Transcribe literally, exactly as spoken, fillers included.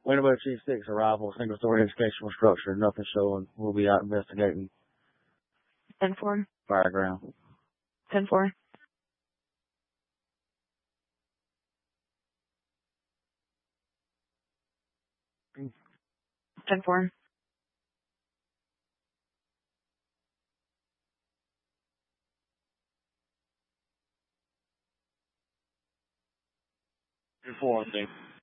Winnebago Chief six, arrival, single story educational structure, nothing showing. We'll be out investigating. ten four. Fire ground. ten four. ten four. ten four, I think.